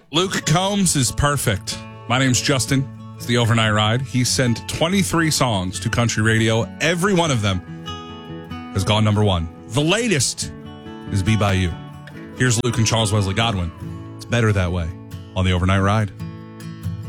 Luke Combs is perfect. My name's Justin. It's the Overnight Ride. He sent 23 songs to country radio. Every one of them has gone number one. The latest is Be By You. Here's Luke and Charles Wesley Godwin. It's better that way on the Overnight Ride.